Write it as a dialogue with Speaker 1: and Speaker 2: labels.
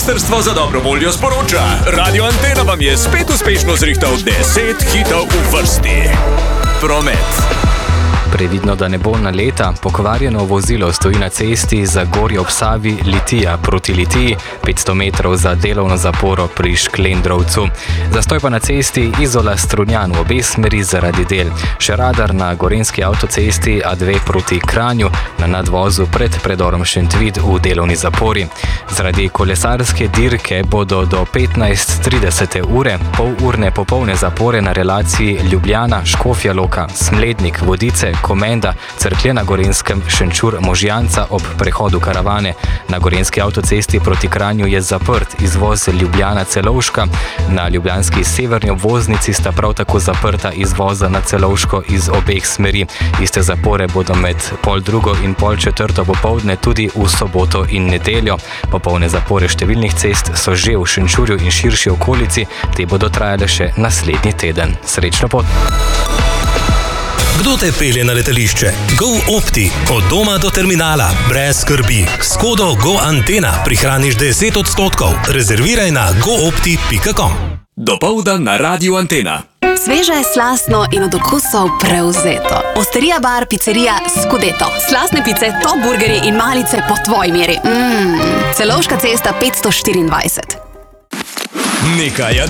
Speaker 1: Ministrstvo za dobro voljo sporoča: Radio Antena vam je spet uspešno zrihtal 10 hitov v vrsti. Promet.
Speaker 2: Previdno, da ne bo naleta, pokvarjeno vozilo stoji na cesti za Gorje ob Savi Litija proti Litiji, 500 metrov za delovno zaporo pri Šklendrovcu. Zastoj pa na cesti Izola-Strunjan v obe smeri zaradi del. Še radar na gorenjski avtocesti A2 proti Kranju na nadvozu pred predorom Šentvid v delovni zapori. Zaradi kolesarske dirke bodo do 15:30 ure polurne popolne zapore na relaciji Ljubljana-Škofja Loka, Smlednik, Vodice, Komenda, Cerklje na Gorenjskem, Šenčur, Možjanca ob prehodu Karavane. Na gorenjski avtocesti proti Kranju je zaprt izvoz Ljubljana-Celovška. Na ljubljanski severni obvoznici sta prav tako zaprta izvoza na Celovško iz obeh smeri. Iste zapore bodo med 3:30 in 3:30 popoldne tudi v soboto in nedeljo. Popolne zapore številnih cest so že v Šenčurju in širši okolici, te bodo trajale še naslednji teden. Srečno pot!
Speaker 3: Kdo te pelje na letališče? GoOpti. Od doma do terminala. Brez skrbi. S kodo GoAntena prihraniš 10%. Rezerviraj na goopti.com.
Speaker 1: Dopoldan na Radio Antena.
Speaker 4: Sveže, slastno in od okusov prevzeto. Osterija bar, pizzerija Scudetto. Slastne pice, top burgerji in malice po tvoji meri. Celovška cesta 524.
Speaker 1: Nekaj